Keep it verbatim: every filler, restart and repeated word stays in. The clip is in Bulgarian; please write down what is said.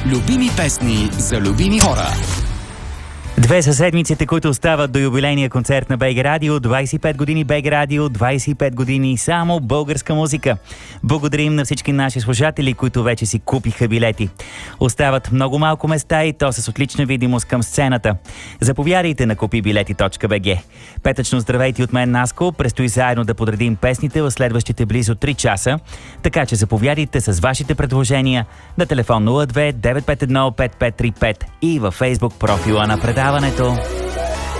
Любими песни за любими хора. Две са седмиците, които остават до юбилейния концерт на БГ Радио. двайсет и пет години БГ Радио, двайсет и пет години само българска музика. Благодарим на всички наши слушатели, които вече си купиха билети. Остават много малко места и то с отлична видимост към сцената. Заповядайте на купи билети точка би джи. Петъчно здравейте от мен, Наско. Предстои заедно да подредим песните в следващите близо три часа. Така че заповядайте с вашите предложения на телефон нула две девет пет едно пет пет три пет и във Facebook профила на предаването.